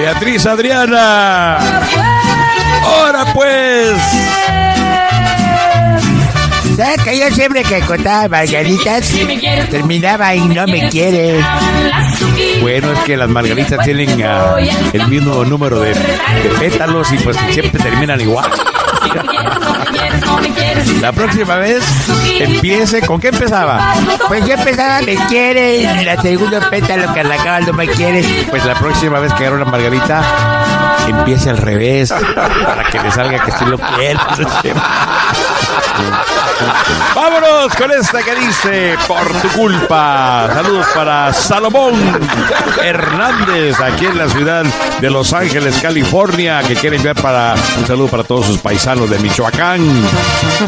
Beatriz Adriana. Ahora pues. ¿Sabes que yo siempre que contaba margaritas terminaba y no me quiere? Bueno, es que las margaritas tienen el mismo número de pétalos y pues siempre terminan igual. La próxima vez empiece, ¿con qué empezaba? Pues yo empezaba me quiere y la segundo pétalo que arrancaba no me quiere. Pues la próxima vez que agarre una margarita empiece al revés para que le salga que sí lo quiere. Vámonos con esta que dice Por tu culpa. Saludos para Salomón Hernández, aquí en la ciudad de Los Ángeles, California, que quiere enviar un saludo para todos sus paisanos de Michoacán.